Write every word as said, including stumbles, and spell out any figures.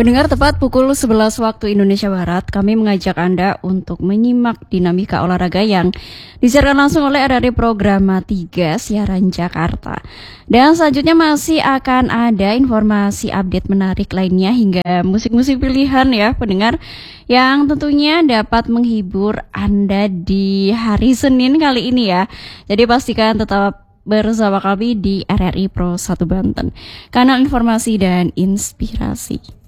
Pendengar, tepat pukul sebelas waktu Indonesia Barat, kami mengajak Anda untuk menyimak dinamika olahraga yang disiarkan langsung oleh R R I Programa tiga Siaran Jakarta. Dan selanjutnya masih akan ada informasi update menarik lainnya hingga musik-musik pilihan ya pendengar, yang tentunya dapat menghibur Anda di hari Senin kali ini ya. Jadi pastikan tetap bersama kami di R R I Pro satu Banten, kanal informasi dan inspirasi.